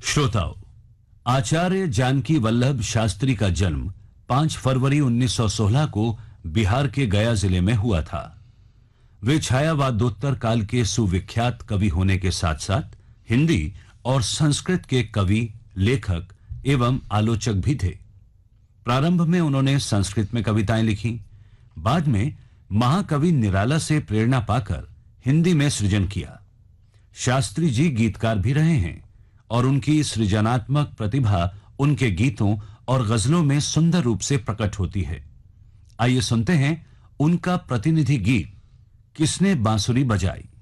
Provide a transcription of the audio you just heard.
श्रोताओं, आचार्य जानकी वल्लभ शास्त्री का जन्म 5 फरवरी 1916 को बिहार के गया जिले में हुआ था। वे छायावादोत्तर काल के सुविख्यात कवि होने के साथ साथ हिंदी और संस्कृत के कवि, लेखक एवं आलोचक भी थे। प्रारंभ में उन्होंने संस्कृत में कविताएं लिखी। बाद में महाकवि निराला से प्रेरणा पाकर हिंदी में सृजन किया। शास्त्री जी गीतकार भी रहे हैं और उनकी सृजनात्मक प्रतिभा उनके गीतों और गजलों में सुंदर रूप से प्रकट होती है। आइए सुनते हैं उनका प्रतिनिधि गीत किसने बांसुरी बजाई।